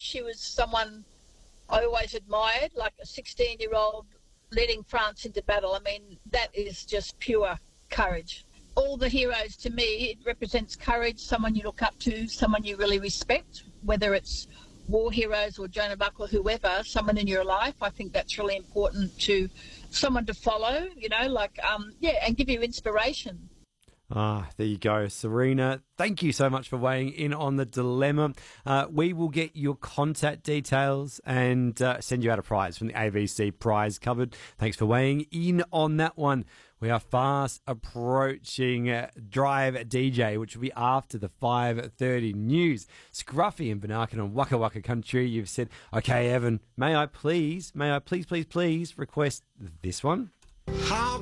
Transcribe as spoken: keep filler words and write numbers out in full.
She was someone I always admired, like a sixteen-year-old leading France into battle. I mean, that is just pure courage. All the heroes, to me, it represents courage, someone you look up to, someone you really respect, whether it's war heroes or Joan of Arc or whoever, someone in your life. I think that's really important to someone to follow, you know, like, um, yeah, and give you inspiration. Ah, there you go. Serena, thank you so much for weighing in on the dilemma. Uh, we will get your contact details and uh, send you out a prize from the A V C prize cupboard. Thanks for weighing in on that one. We are fast approaching uh, Drive D J, which will be after the five thirty news. Scruffy and Banarkin on Waka Waka Country. You've said, okay, Evan, may I please, may I please, please, please request this one? How